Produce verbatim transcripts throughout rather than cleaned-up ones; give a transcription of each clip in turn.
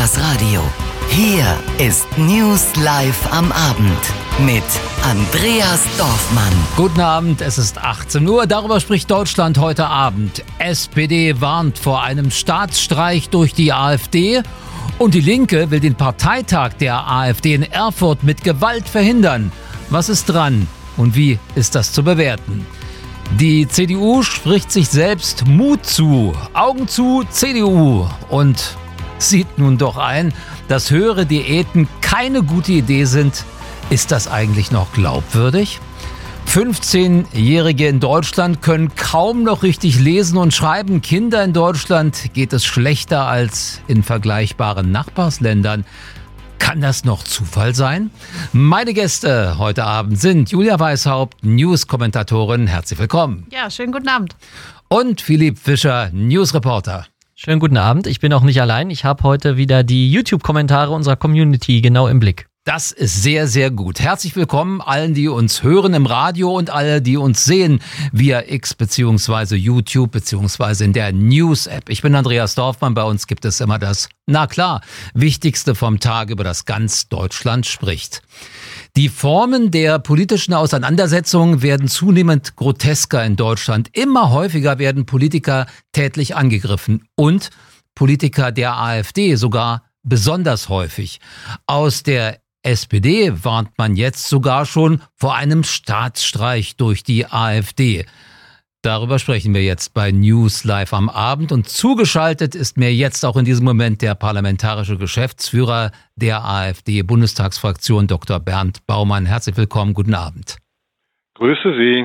das Radio. Hier ist News Live am Abend mit Andreas Dorfmann. Guten Abend, es ist achtzehn Uhr. Darüber spricht Deutschland heute Abend. S P D warnt vor einem Staatsstreich durch die AfD. Und die Linke will den Parteitag der AfD in Erfurt mit Gewalt verhindern. Was ist dran und wie ist das zu bewerten? Die C D U spricht sich selbst Mut zu. Augen zu, C D U. Und sieht nun doch ein, dass höhere Diäten keine gute Idee sind. Ist das eigentlich noch glaubwürdig? fünfzehnjährige in Deutschland können kaum noch richtig lesen und schreiben. Kinder in Deutschland geht es schlechter als in vergleichbaren Nachbarsländern. Kann das noch Zufall sein? Meine Gäste heute Abend sind Julia Weishaupt, News-Kommentatorin. Herzlich willkommen. Ja, schönen guten Abend. Und Philipp Fischer, News-Reporter. Schönen guten Abend. Ich bin auch nicht allein. Ich habe heute wieder die YouTube-Kommentare unserer Community genau im Blick. Das ist sehr, sehr gut. Herzlich willkommen allen, die uns hören im Radio und alle, die uns sehen via X bzw. YouTube bzw. in der News-App. Ich bin Andreas Dorfmann. Bei uns gibt es immer das, na klar, Wichtigste vom Tag, über das ganz Deutschland spricht. Die Formen der politischen Auseinandersetzungen werden zunehmend grotesker in Deutschland. Immer häufiger werden Politiker tätlich angegriffen und Politiker der AfD sogar besonders häufig. Aus der S P D warnt man jetzt sogar schon vor einem Staatsstreich durch die AfD. Darüber sprechen wir jetzt bei News Live am Abend. Und zugeschaltet ist mir jetzt auch in diesem Moment der parlamentarische Geschäftsführer der AfD-Bundestagsfraktion, Doktor Bernd Baumann. Herzlich willkommen, guten Abend. Grüße Sie.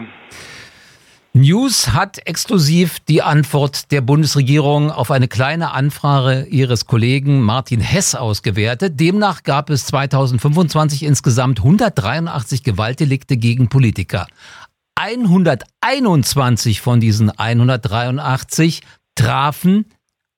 News hat exklusiv die Antwort der Bundesregierung auf eine kleine Anfrage ihres Kollegen Martin Hess ausgewertet. Demnach gab es zweitausendfünfundzwanzig insgesamt hundertdreiundachtzig Gewaltdelikte gegen Politiker. hunderteinundzwanzig von diesen hundertdreiundachtzig trafen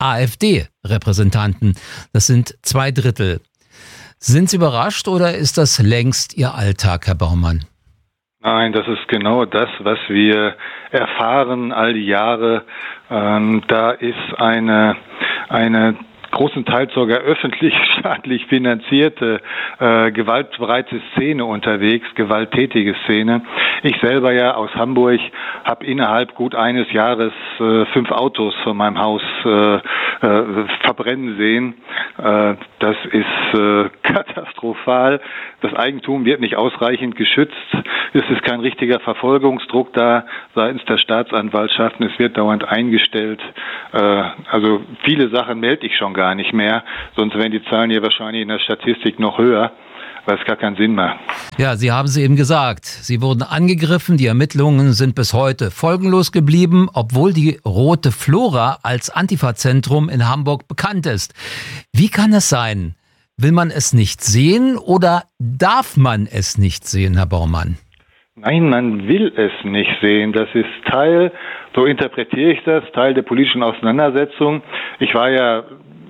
AfD-Repräsentanten. Das sind zwei Drittel. Sind Sie überrascht oder ist das längst Ihr Alltag, Herr Baumann? Nein, das ist genau das, was wir erfahren all die Jahre. Ähm, da ist eine, eine großenteils sogar öffentlich, staatlich finanzierte, äh, gewaltbereite Szene unterwegs, gewalttätige Szene. Ich selber ja aus Hamburg habe innerhalb gut eines Jahres äh, fünf Autos von meinem Haus äh, äh, verbrennen sehen. Äh, das ist äh, katastrophal. Das Eigentum wird nicht ausreichend geschützt. Es ist kein richtiger Verfolgungsdruck da seitens der Staatsanwaltschaften. Es wird dauernd eingestellt. Äh, also viele Sachen melde ich schon gar nicht mehr. Sonst wären die Zahlen hier wahrscheinlich in der Statistik noch höher, weil es gar keinen Sinn macht. Ja, Sie haben es eben gesagt. Sie wurden angegriffen. Die Ermittlungen sind bis heute folgenlos geblieben, obwohl die Rote Flora als Antifa-Zentrum in Hamburg bekannt ist. Wie kann es sein? Will man es nicht sehen oder darf man es nicht sehen, Herr Baumann? Nein, man will es nicht sehen. Das ist Teil, so interpretiere ich das, Teil der politischen Auseinandersetzung. Ich war ja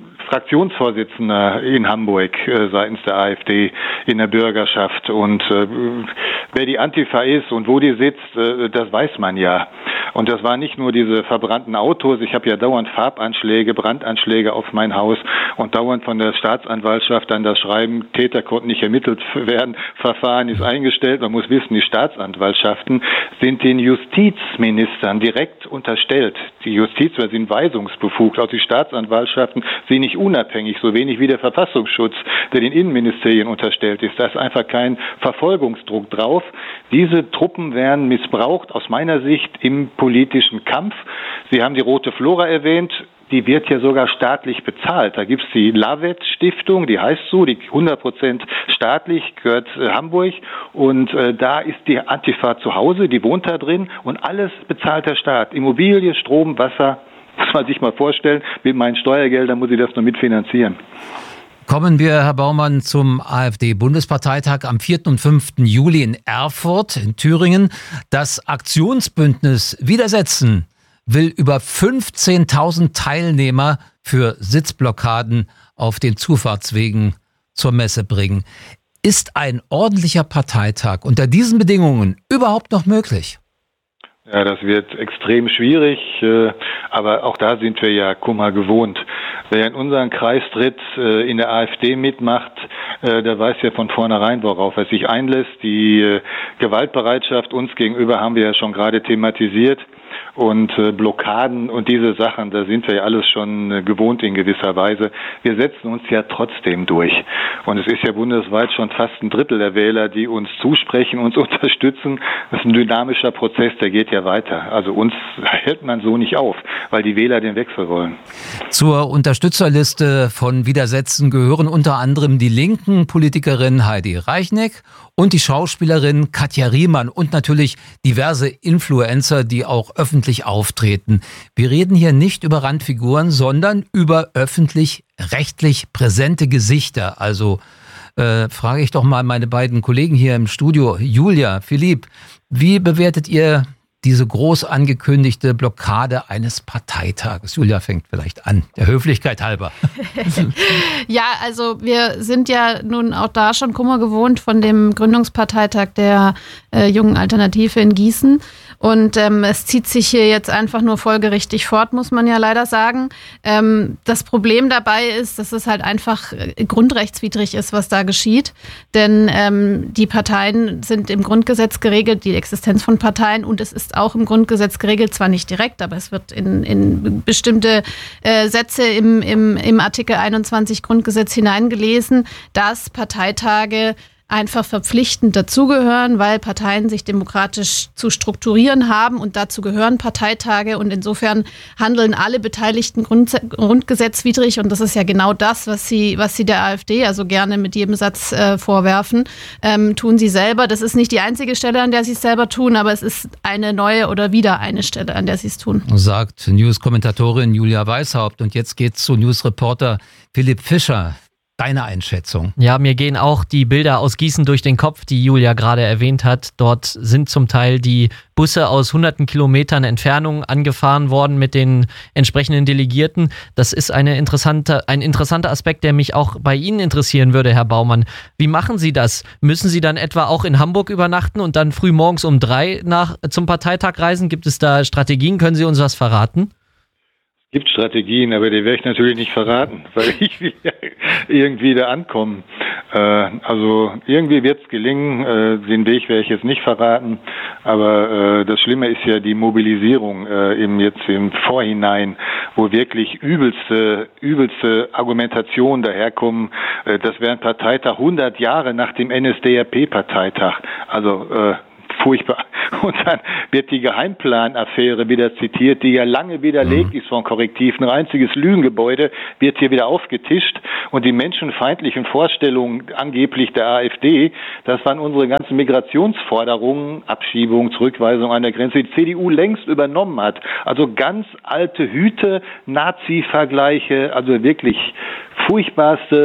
Fraktionsvorsitzender in Hamburg äh, seitens der AfD in der Bürgerschaft. Und äh, wer die Antifa ist und wo die sitzt, äh, das weiß man ja. Und das waren nicht nur diese verbrannten Autos. Ich habe ja dauernd Farbanschläge, Brandanschläge auf mein Haus und dauernd von der Staatsanwaltschaft dann das Schreiben, Täter konnten nicht ermittelt werden, Verfahren ist eingestellt. Man muss wissen, die Staatsanwaltschaften sind den Justizministern direkt unterstellt. Die Justiz sind weisungsbefugt. Auch die Staatsanwaltschaften sind nicht unabhängig, so wenig wie der Verfassungsschutz, der den Innenministerien unterstellt ist. Da ist einfach kein Verfolgungsdruck drauf. Diese Truppen werden missbraucht, aus meiner Sicht, im politischen Kampf. Sie haben die Rote Flora erwähnt. Die wird ja sogar staatlich bezahlt. Da gibt's die Lavet-Stiftung, die heißt so, die hundert Prozent staatlich, gehört äh, Hamburg. Und äh, da ist die Antifa zu Hause, die wohnt da drin und alles bezahlt der Staat. Immobilie, Strom, Wasser. Muss man sich mal vorstellen, mit meinen Steuergeldern muss ich das noch mitfinanzieren. Kommen wir, Herr Baumann, zum AfD-Bundesparteitag am vierten und fünften Juli in Erfurt in Thüringen. Das Aktionsbündnis Widersetzen will über fünfzehntausend Teilnehmer für Sitzblockaden auf den Zufahrtswegen zur Messe bringen. Ist ein ordentlicher Parteitag unter diesen Bedingungen überhaupt noch möglich? Ja, das wird extrem schwierig, aber auch da sind wir ja Kummer gewohnt. Wer in unseren Kreis tritt, äh, in der AfD mitmacht, äh, der weiß ja von vornherein, worauf er sich einlässt. Die äh, Gewaltbereitschaft uns gegenüber haben wir ja schon gerade thematisiert. Und äh, Blockaden und diese Sachen, da sind wir ja alles schon äh, gewohnt in gewisser Weise. Wir setzen uns ja trotzdem durch. Und es ist ja bundesweit schon fast ein Drittel der Wähler, die uns zusprechen, uns unterstützen. Das ist ein dynamischer Prozess, der geht ja weiter. Also uns hält man so nicht auf, weil die Wähler den Wechsel wollen. Zur Unterstützerliste von Widersetzen gehören unter anderem die linken Politikerin Heidi Reichneck und die Schauspielerin Katja Riemann und natürlich diverse Influencer, die auch öffentlich auftreten. Wir reden hier nicht über Randfiguren, sondern über öffentlich-rechtlich präsente Gesichter. Also äh, frage ich doch mal meine beiden Kollegen hier im Studio, Julia, Philipp, wie bewertet ihr diese groß angekündigte Blockade eines Parteitages? Julia fängt vielleicht an, der Höflichkeit halber. Ja, also wir sind ja nun auch da schon Kummer gewohnt von dem Gründungsparteitag der äh, Jungen Alternative in Gießen. Und ähm, es zieht sich hier jetzt einfach nur folgerichtig fort, muss man ja leider sagen. Ähm, das Problem dabei ist, dass es halt einfach grundrechtswidrig ist, was da geschieht. Denn ähm, die Parteien sind im Grundgesetz geregelt, die Existenz von Parteien. Und es ist auch im Grundgesetz geregelt, zwar nicht direkt, aber es wird in, in bestimmte äh, Sätze im, im, im Artikel einundzwanzig Grundgesetz hineingelesen, dass Parteitage einfach verpflichtend dazugehören, weil Parteien sich demokratisch zu strukturieren haben und dazu gehören Parteitage und insofern handeln alle Beteiligten grund- grundgesetzwidrig und das ist ja genau das, was sie, was sie der AfD also gerne mit jedem Satz äh, vorwerfen, ähm, tun sie selber. Das ist nicht die einzige Stelle, an der sie es selber tun, aber es ist eine neue oder wieder eine Stelle, an der sie es tun. Sagt News-Kommentatorin Julia Weishaupt und jetzt geht's zu News-Reporter Philipp Fischer. Deine Einschätzung? Ja, mir gehen auch die Bilder aus Gießen durch den Kopf, die Julia gerade erwähnt hat. Dort sind zum Teil die Busse aus hunderten Kilometern Entfernung angefahren worden mit den entsprechenden Delegierten. Das ist eine interessante, ein interessanter Aspekt, der mich auch bei Ihnen interessieren würde, Herr Baumann. Wie machen Sie das? Müssen Sie dann etwa auch in Hamburg übernachten und dann früh morgens um drei nach, zum Parteitag reisen? Gibt es da Strategien? Können Sie uns was verraten? Es gibt Strategien, aber die werde ich natürlich nicht verraten, weil ich will ja irgendwie da ankommen. Äh, also irgendwie wird es gelingen, äh, den Weg werde ich jetzt nicht verraten, aber äh, das Schlimme ist ja die Mobilisierung äh, im, jetzt im Vorhinein, wo wirklich übelste, übelste Argumentationen daherkommen. Äh, das wäre ein Parteitag hundert Jahre nach dem N S D A P-Parteitag. Also äh, furchtbar. Und dann wird die Geheimplan-Affäre wieder zitiert, die ja lange widerlegt ist von Korrektiv. Ein einziges Lügengebäude wird hier wieder aufgetischt. Und die menschenfeindlichen Vorstellungen angeblich der AfD, das waren unsere ganzen Migrationsforderungen, Abschiebung, Zurückweisung an der Grenze, die C D U längst übernommen hat. Also ganz alte Hüte, Nazi-Vergleiche, also wirklich furchtbarste